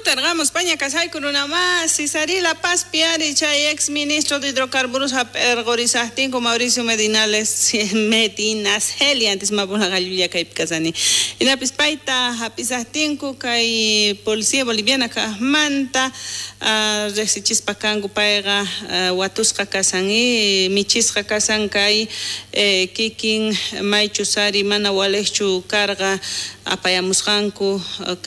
Kutargamos España Casay con una más, Cisari La Paz Piari, Chay, ex ministro de Hidrocarburos, Ergorizastinco, Mauricio Medinales, Medinas, Heli, antes Mabula Galuya, Kai Casani. Y la Pispaita, Hapisastinco, Kai Policía Boliviana, Manta, Recichispacango, Paega, Huatusca Casani, Michisca Casan, Kai, Kikin, Maichusari, Manawalechu, Carga, Apayamuscanco,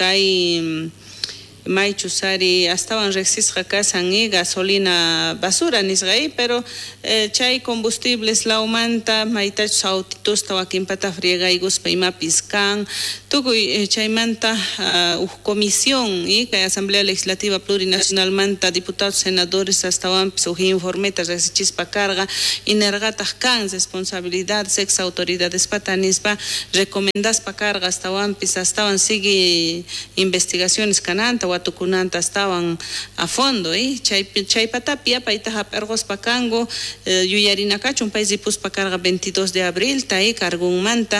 Kai. Maichusari estaban resistra casan y gasolina basura nisgai, pero chay combustibles la aumenta, maitach sautitos tawakin pata friega y guspa ima piscan, tuku chay manta comisión y que Asamblea Legislativa Plurinacional manta diputados senadores hasta van pisuji informetas resichispa carga y nergatas can responsabilidad sex autoridades patanispa recomendas pa carga hasta van pis estaban sigue investigaciones cananta tukunanta estaban a fondo chay patapia paita pergos pacango yuyarina cachun país pus pacarga 22 de abril tai cargun manta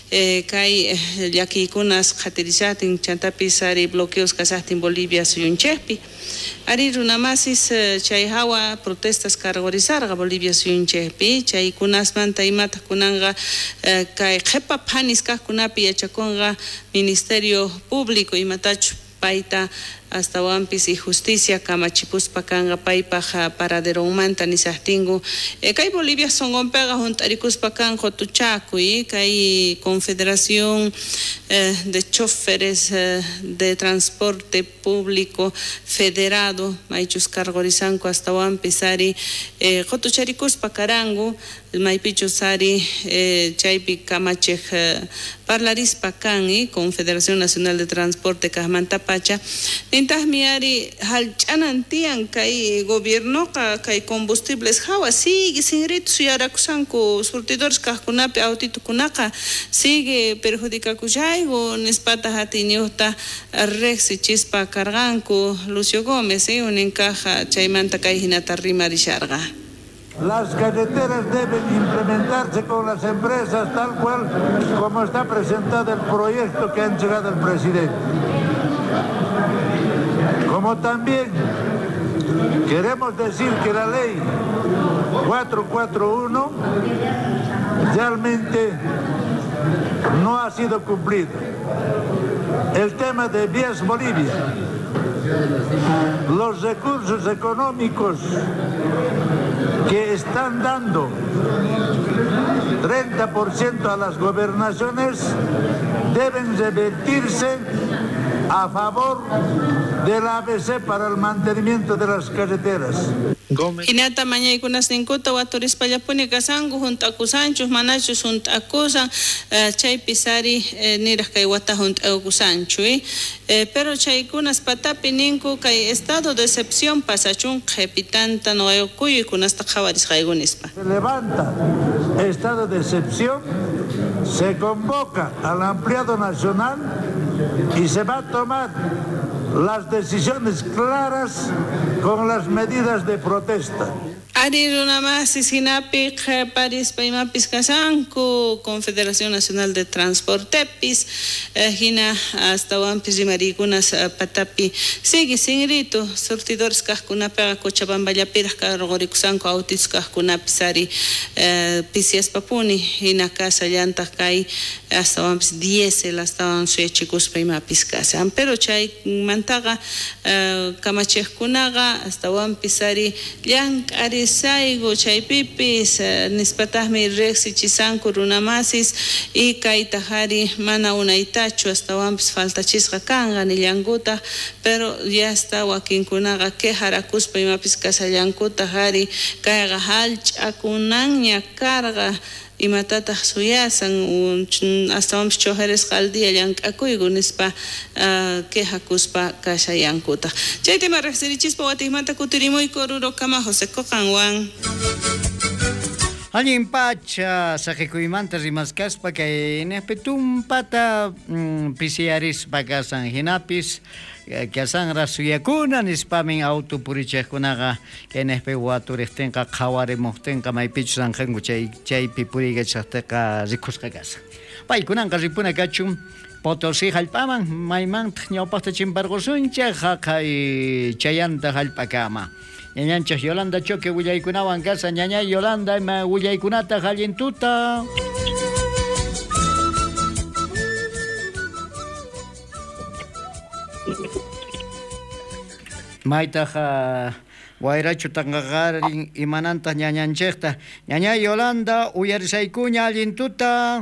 kai yaki kunas khatirizatin chantapisari bloqueos kasatin Bolivia suyunchepi ari runamasis chay hawa protestas cargorizarga Bolivia suyunchepi chay kunas manta imata kunanga kai jepa panis ka kunapi yachakonga Ministerio Público imatachu paita hasta Wampis y Justicia kamachipus pakanga paipaja paradero manta ni sahtingo kai Bolivia son ompega juntaricus pakanjo tuchaku y kai Confederación de Choferes de Transporte Público Federado maichus cargorizanco hasta Wampisari jotucharicus pakarango maipichusari chaypi kamachej parlaris pakan y Confederación Nacional de Transporte Kasmantapacha Nintas miari halchanantian kai gobierno kai combustibles hawa sigue sin rit suyarakusanku surtidores kahkunapi autitukunaka sigue perjudicakuchaygo nispata hatiniuta rexi chispa carganku Lucio Gómez unencaja chaymanta kai hinata rimarisharga. Las carreteras deben implementarse con las empresas tal cual como está presentado el proyecto que ha entregado el presidente. Como también queremos decir que la ley 441 realmente no ha sido cumplida. El tema de Vías Bolivia, los recursos económicos que están dando 30% a las gobernaciones deben revertirse a favor del ABC para el mantenimiento de las carreteras. Inata mañana y kunas ninkuta waturis payapuni kasangu junto akusanchus manachus junto akusan chay pisari niras kay wata junto akusanchu pero chay kunas patapi ninku kay estado de excepción pasachun jepitanta no kuyu kunas takawaris kaygunispa. Se levanta estado de excepción, se convoca al ampliado nacional y se va a tomar las decisiones claras con las medidas de protesta. Ari runama sisinapi Paris paimapis kasanku Confederación Nacional de Transporte pis hina hasta wampis y marikunas patapi sigue sin rito surtidores kahkuna pega Cochabamba yapiras cargorikusanku autis kahkuna pisari pisias papuni hina casa llantas kai hasta wampis 10 hasta wansuechicus paimapis kasan pero chay mantaga kamachekunaga hasta wampisari llank ari saigo chaypipis nispatahmi rexi chisanku runamasis y kaitahari mana unaitachu hasta wampis faltachisqa kanga ni llankuta pero ya está wakinkunaqa quejarakuspa imapis kasallankuta hari kayqa halch'akunanña karga imatata suyasan hasta wampis chojeres qaldiya llank'akuygu nispa quejakuspa kashayankuta chay tema rexirichispa watijmanta kutirimuyku rurokama José Cocanwan Alguien pacha sakikuymanta rimaskaspa kay nehpetun pata pisiaris pakasan hinapis kasan rasuyakuna nispamin auto purichejkunaqa nehpe waturejtenqa qhawarimujtenqa maypichu sanqanku chaypi purigachaqtaqa rikusqa kasan paykunanqa ripuna kachun Potosí hallpaman maymanta ñawpaqta chimparqusunchaq haqay chayanta hallp'akama. Ñañanchaq Yolanda Choque willaykunawan kasa ñañay Yolanda ima willaykunata hallintuta. Maytaqa wayrachu tanqaqarin imananta ñañanchikta ñañay Yolanda uyarisaykuña allintuta.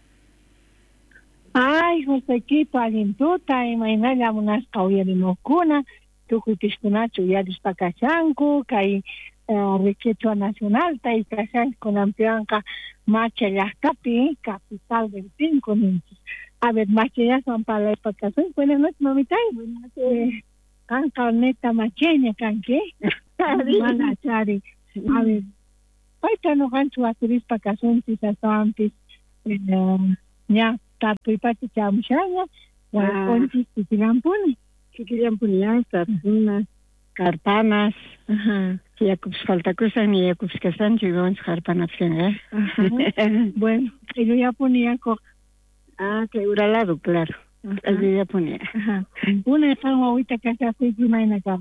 Ay, Josequito, allintuta imaynalla munasqa uyarimukuna tukuy kishkunachu uyarispakashanku kay Riquechua Nacional tay kashankunampiwanqa Macha llaqtapi capital del 5 ninchis. A ver, machillason para la explicación. Buenas noches, mamita. Kanka neta macheña kanke. Mana chari. A ver, paita no gancho aturispa kasunti sasampis. Ya tapipati chamshaya. Konti kitilampuni. Kitilampuni ya sardunas, carpanas. Yakubs faltakusan y Yakubs kasancho y vamos carpanas que bueno, yo ya ponía que ura lado, claro. Yo ya ponía. Una de fan ahorita que se hace y mañana acá.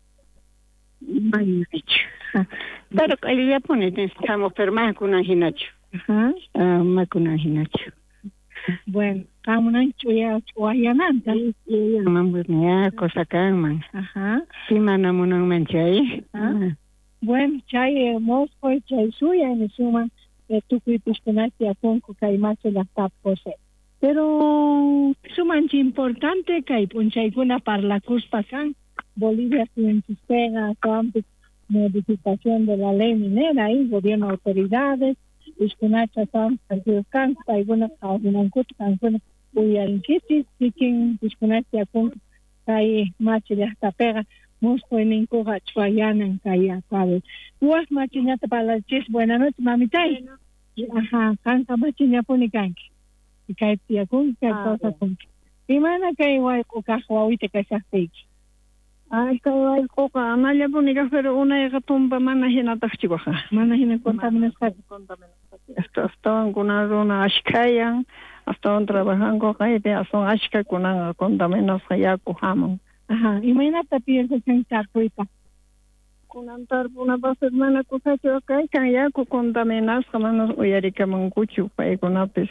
Pero yo ya ponía, estamos permas con un ginacho. Más con un ginacho. Bueno, estamos en Chuya, Chuayananta. Y llamamos ya cosa que man. Sí, manamos una mancha ahí. Bueno, chay Mosco y chay suya en suma tukuy piskunati akonku kay macho la tapose. Pero sumanchi importante kay punchaykuna parlakuspa kan Bolivia Científica campus modificación de la ley minera y gobierno autoridades piskunacha kan kan payguna kaunanku kan uyarinkiti sikin piskunati akonku kay macho la tapega Mosco en Incoja, Chuayanan, Calla, Pablo. Uas machinata para la chis, buenas noches, mamita. Ajá, canca machinya punikanki. Y cae tía con que cosa con. Y mana que igual coca juaite que se hace. Ay, que igual coca, amalia punica, pero una de tumba mana hinata chihuahua. Mana hinata contaminación. Estaban con una ashkaya, estaban trabajando con son ashka con una contaminación ya cojamos. Ajá, imagínate piensa en tarpuita. Con antar una base mana cosa que acá que ya con tamenas como uyarika mancuchu para con apes.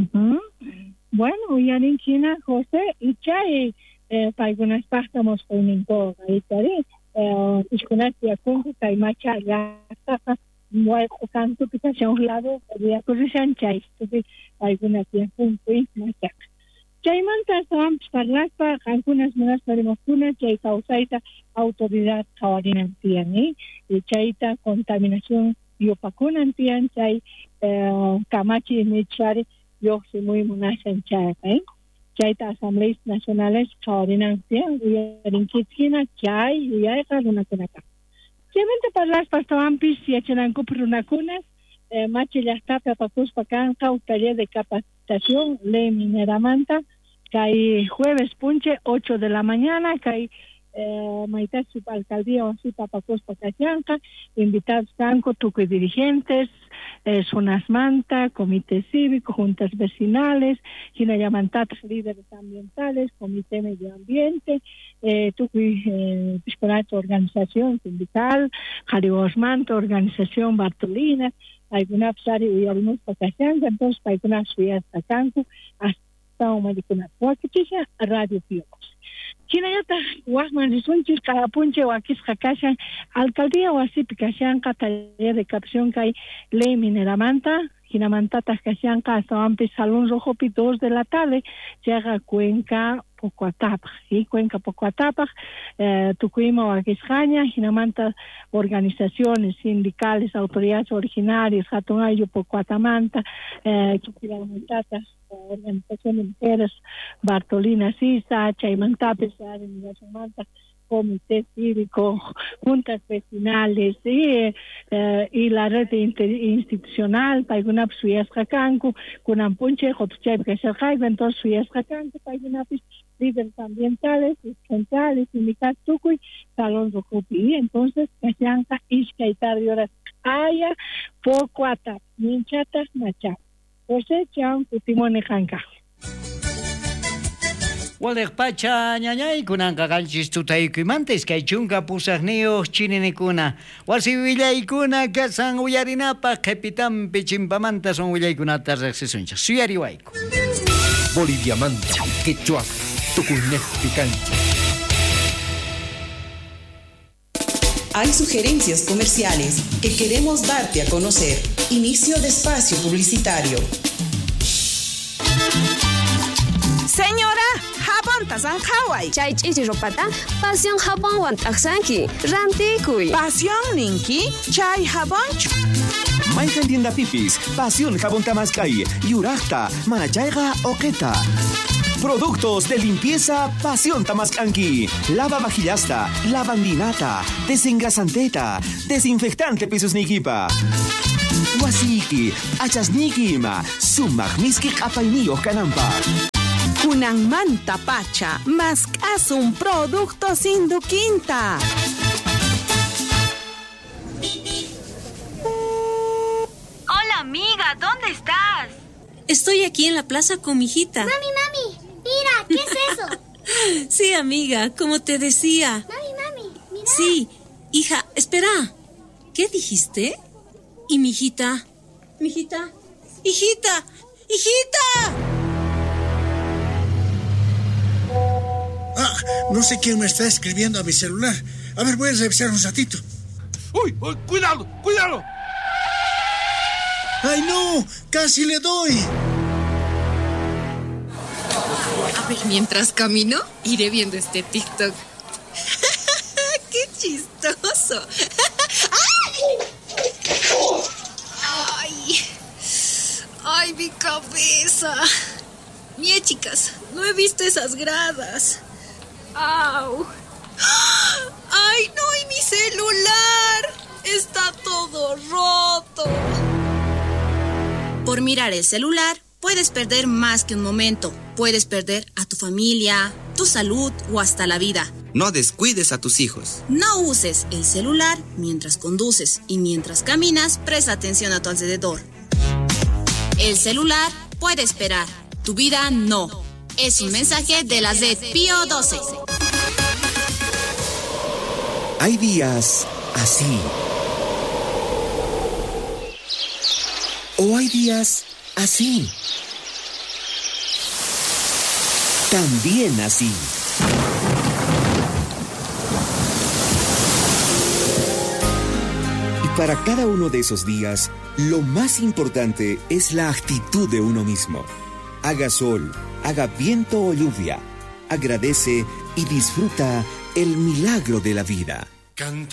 Bueno, uyarin China José y chay para con estamos con ninco ahí tare. Iskunati con que macha ya está muy canto que está a un lado de posición chay, que para con tiempo y macha. Chaymanta son parlaspa algunas nuevas vacunas chay causaita autoridad kawarinantiani y chayta contaminación yopakunantian chay kamachi michari yoxi muy munashan chay chayta asambleas nacionales kawarinantian uyarinkitsina chay uyayqa runakunata chaymanta parlaspa tawampis yachananku runakunas machi llaqtapi apakuspa kanqa taller de capacitación ley mineramanta kay jueves punche 8 de la mañana kay Maitá alcaldía o así Papacospa Cachanca, invitados tanco, tuque dirigentes, zonas manta, comité cívico, juntas vecinales, ginayamantatas líderes ambientales, comité medio ambiente, tuque pisconato organización sindical, Jaribosmanto, organización Bartolina, alguna psari uyarimos Pacachanca, entonces paikuna suya Tacanco, hasta Umaricuna, Huaquichicha, Radio Piocos. Chinayata Guasman Risunchis Carapunche Huaquis Jacashan, alcaldía Huasipi Cashanca, taller de capción que hay ley mineramanta, Ginamantata Cashanca, hasta antes Salón Rojo 2 de la tarde, llega Cuenca Pocuatapa, ¿sí? Cuenca Pocuatapa, Tucuima Huaquisjaña, Ginamanta, organizaciones sindicales, autoridades originarias, Jatunayo Pocuatamanta, Chuquiramantata, organización de mujeres, Bartolina Sisa, Chaymantapes, Manta, comité cívico, juntas vecinales y la red institucional, Paigunap Suyas Jacanco, Kunampunche, Jotchay Casajay, Ventor Suyas Jacanco, Paigunapis, líderes ambientales, centrales, sindicatos Tucuy, Salón Rocupi, entonces, Casanca, Ishkaitar y horas, Aya, Pocuata, Minchatas, Macha. José Chan, Putimone Janca. Walek pacha ñañay kunanqa qanchis tutaykumantis kay chunka pusaqniyuq chininikuna wasi willaykuna kasan uyarinapaq qhipitanpi chimpamanta son willaykunata riqsisunchik suyariwayku. Boliviamanta, quechua, tukunejpi cancha. Hay sugerencias comerciales que queremos darte a conocer. Inicio de espacio publicitario. Señora, jabón tazan Hawaii. Chay chichi ropata, pasión jabón wan taksanki, rantikuy. Pasión ninki, chay jabón. Maikan tienda pipis, pasión jabón tamascay, yurachta, manachaiga oqueta. Productos de limpieza Pasión Tamascanqui. Lava vajillasta, lavandinata, desengrasanteta, desinfectante pisos niquipa. Wasiki, achasniquima, sumagmiski apainio canampa. Kunan manta pacha, más un producto sin duquinta. Hola amiga, ¿dónde estás? Estoy aquí en la plaza con mi hijita. Mami, mira, ¿qué es eso? Sí, amiga, como te decía. Mami, mira. Sí, hija, espera. ¿Qué dijiste? ¿Y mi hijita? ¿Mi hijita? ¡Hijita! ¡Hijita! No sé quién me está escribiendo a mi celular. A ver, voy a revisar un ratito. ¡Uy! ¡Cuidado! ¡Cuidado! ¡Ay, no! ¡Casi le doy! A ver, mientras camino, iré viendo este TikTok. ¡Qué chistoso! ¡Ay! ¡Ay, mi cabeza! Mie, chicas, no he visto esas gradas. ¡Au! ¡Ay, no! ¡Y mi celular! ¡Está todo roto! Por mirar el celular, puedes perder más que un momento. Puedes perder a tu familia, tu salud o hasta la vida. No descuides a tus hijos. No uses el celular mientras conduces y mientras caminas, presta atención a tu alrededor. El celular puede esperar, tu vida no. Es un mensaje de la red Pío 12. Hay días así. O hay días así. También así. Y para cada uno de esos días, lo más importante es la actitud de uno mismo. Haga sol, haga viento o lluvia. Agradece y disfruta el milagro de la vida. Canta.